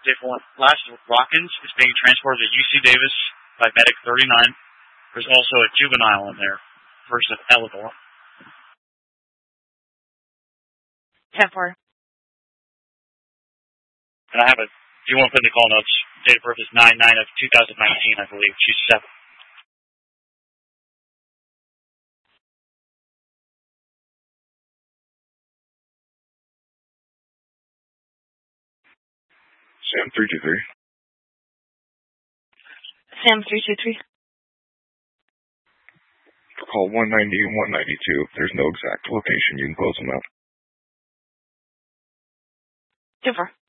Day 4. Last, Watkins is being transported to UC Davis by Medic 39. There's also a juvenile in there, first of Elidor. 10-4. And I have a, if you want to put in the call notes, date of birth is 9/9 of 2019, I believe. She's 7. Sam 323. Sam 323. For call 190 and 192, if there's no exact location, you can close them out. 10-4.